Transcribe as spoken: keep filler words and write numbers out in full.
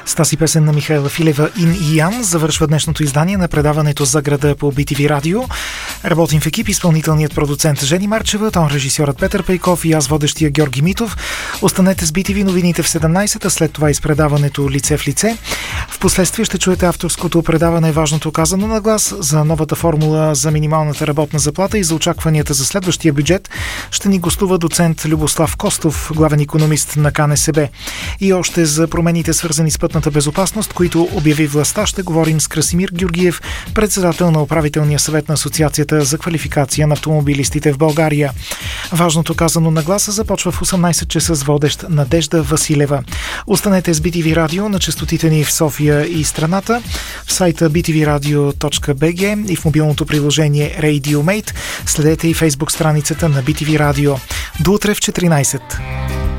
С тази песен на Михаела Филева «Ин и Ян» завършва днешното издание на предаването за града по Би Ти Ви Радио. Работим в екип изпълнителният продуцент Жени Марчева, тон режисьорът Петър Пейков и аз водещия Георги Митов. Останете с Би Ти Ви новините в седемнайсет, а след това изпредаването Лице в лице. Впоследствие ще чуете авторското предаване Важното казано на глас за новата формула за минималната работна заплата и за очакванията за следващия бюджет. Ще ни гостува доцент Любослав Костов, главен икономист на Ка Ен Се Бе. И още за промените, свързани с пътната безопасност, които обяви властта, ще говорим с Красимир Георгиев, председател на управителния съвет на Асоциацията за квалификация на автомобилистите в България. Важното казано на гласа започва в осемнайсет часа с водещ Надежда Василева. Останете с Би Ти Ви Радио на честотите ни в София и страната, в сайта би ти ви радио точка би джи и в мобилното приложение RadioMate. Следете и фейсбук страницата на Би Ти Ви Радио. До утре в четиринайсет.